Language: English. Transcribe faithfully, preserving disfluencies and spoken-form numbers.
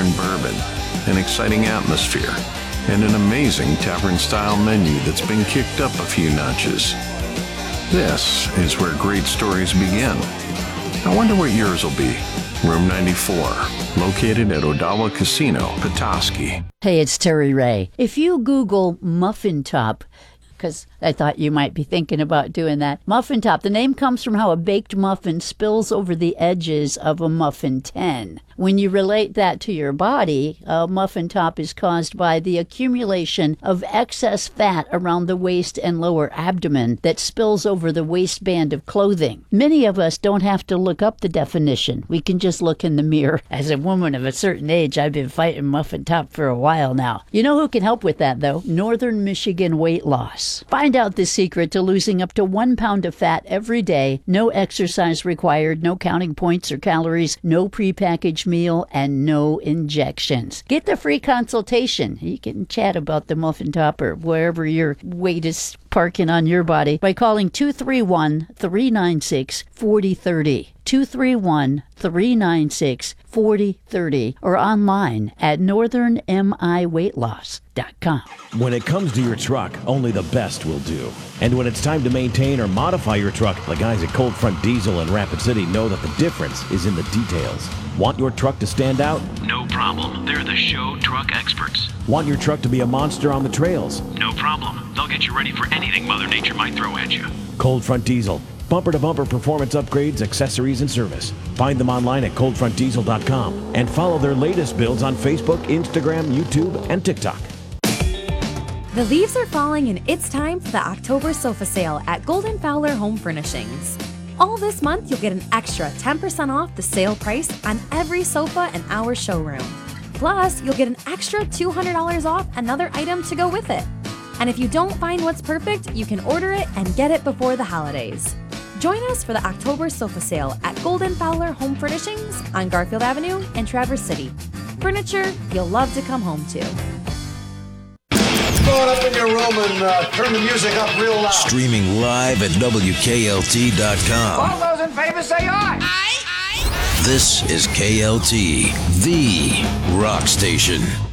fine bourbon, an exciting atmosphere, and an amazing tavern-style menu that's been kicked up a few notches. This is where great stories begin. I wonder what yours will be. Room ninety-four, located at Odawa Casino, Petoskey. Hey, it's Terry Ray. If you Google Muffin Top, because I thought you might be thinking about doing that. Muffin top, the name comes from how a baked muffin spills over the edges of a muffin tin. When you relate that to your body, a muffin top is caused by the accumulation of excess fat around the waist and lower abdomen that spills over the waistband of clothing. Many of us don't have to look up the definition. We can just look in the mirror. As a woman of a certain age, I've been fighting muffin top for a while now. You know who can help with that, though? Northern Michigan Weight Loss. Find out the secret to losing up to one pound of fat every day. No exercise required, no counting points or calories, no prepackaged meal, and no injections. Get the free consultation. You can chat about the muffin top or wherever your weight is parking on your body by calling two three one, three nine six, four zero three zero. two three one, three nine six, four zero three zero or online at northern m i weight loss dot com. When it comes to your truck, only the best will do. And when it's time to maintain or modify your truck, the guys at Cold Front Diesel in Rapid City know that the difference is in the details. Want your truck to stand out? No problem. They're the show truck experts. Want your truck to be a monster on the trails? No problem. They'll get you ready for anything Mother Nature might throw at you. Cold Front Diesel. Bumper-to-bumper performance upgrades, accessories, and service. Find them online at cold front diesel dot com and follow their latest builds on Facebook, Instagram, YouTube, and TikTok. The leaves are falling and it's time for the October sofa sale at Golden Fowler Home Furnishings. All this month, you'll get an extra ten percent off the sale price on every sofa in our showroom. Plus, you'll get an extra two hundred dollars off another item to go with it. And if you don't find what's perfect, you can order it and get it before the holidays. Join us for the October sofa sale at Golden Fowler Home Furnishings on Garfield Avenue in Traverse City. Furniture you'll love to come home to. Go on up in your room and uh, turn the music up real loud. Streaming live at W K L T dot com. All those in favor say aye. Aye, This is K L T, the rock station.